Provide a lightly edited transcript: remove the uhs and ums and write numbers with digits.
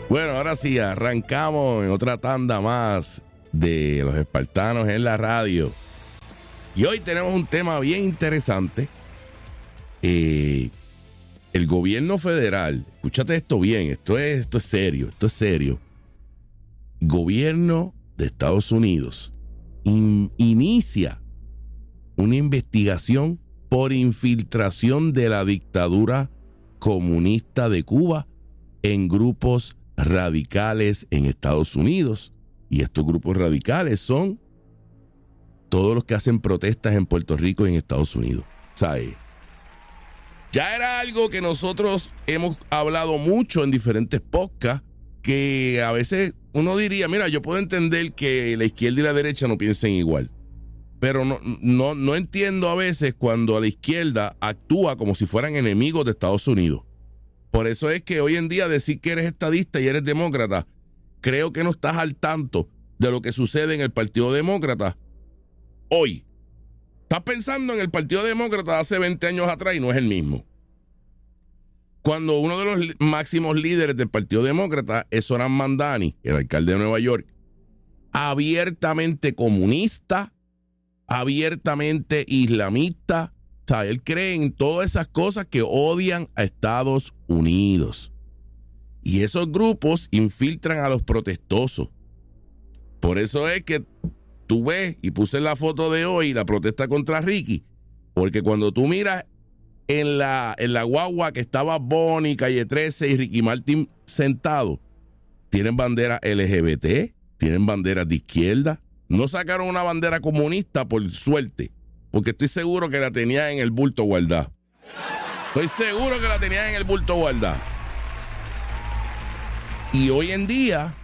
Bueno, ahora sí, arrancamos en otra tanda más de los espartanos en la radio. Y hoy tenemos un tema bien interesante. El gobierno federal, escúchate esto bien, esto es serio, Gobierno de Estados Unidos inicia una investigación por infiltración de la dictadura comunista de Cuba en grupos radicales en Estados Unidos. Y estos grupos radicales son todos los que hacen protestas en Puerto Rico y en Estados Unidos. ¿Sabes? Ya era algo que nosotros hemos hablado mucho en diferentes podcasts, que a veces uno diría, mira, yo puedo entender que la izquierda y la derecha no piensen igual, pero no entiendo a veces cuando la izquierda actúa como si fueran enemigos de Estados Unidos. Por eso es que hoy en día decir que eres estadista y eres demócrata, creo que no estás al tanto de lo que sucede en el Partido Demócrata hoy. Estás pensando en el Partido Demócrata de hace 20 años atrás y no es el mismo. Cuando uno de los máximos líderes del Partido Demócrata es Zohran Mamdani, el alcalde de Nueva York, abiertamente comunista, abiertamente islamista. O sea, él cree en todas esas cosas que odian a Estados Unidos. Y esos grupos infiltran a los protestosos. Por eso es que tú ves, y puse la foto de hoy, la protesta contra Ricky, porque cuando tú miras en la guagua que estaba Bonnie, Calle 13 y Ricky Martin sentados, tienen banderas LGBT, tienen banderas de izquierda. No sacaron una bandera comunista por suerte, porque estoy seguro que la tenían en el bulto guardada. Y hoy en día